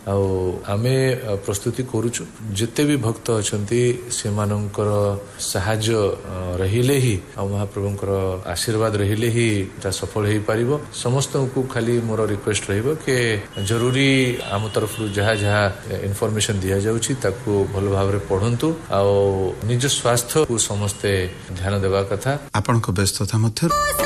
आमे प्रस्तुति करूछु जिते भी भक्त अछंती सेमानंकर सहाय्य रहिले ही महाप्रभुंकर आशीर्वाद रहिले ही ता सफल हो पारिबो। समस्त को खाली मोर रिक्वेस्ट रहिबो के जरूरी आम तरफ जहाँ जहाँ इनफॉरमेशन दिया जाउछि ताकू भल भाव रे पढंतु आ निज स्वास्थ्य को समस्ते ध्यान देवा कथा। आपनको व्यस्तता मध्य